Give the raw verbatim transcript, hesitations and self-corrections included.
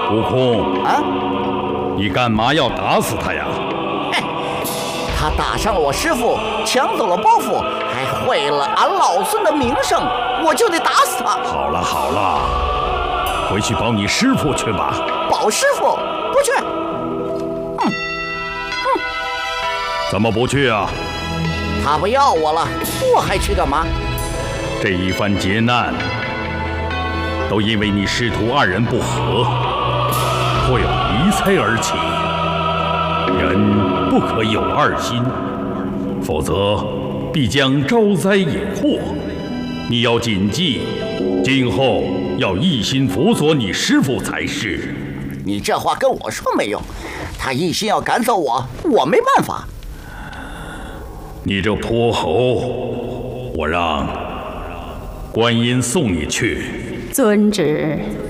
悟空啊， 你干嘛要打死他呀？ 嘿，他打伤了我师傅，抢走了包袱，还毁了俺老孙的名声，我就得打死他。 好了好了，回去保你师傅去吧。 保师傅不去。嗯嗯，怎么不去啊？ 他不要我了，我还去干嘛？ 这一番劫难，都因为你师徒二人不和，颇有疑猜而起。人不可有二心，否则必将招灾引祸。你要谨记，今后要一心辅佐你师父才是。 你这话跟我说没用，他一心要赶走我，我没办法。 你这泼猴，我让观音送你去。 遵旨。